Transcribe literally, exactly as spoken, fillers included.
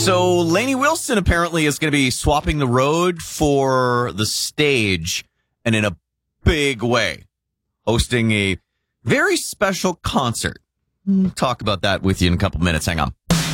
So Lainey Wilson apparently is going to be swapping the road for the stage, and in a big way, hosting a very special concert. We'll talk about that with you in a couple minutes. Hang on.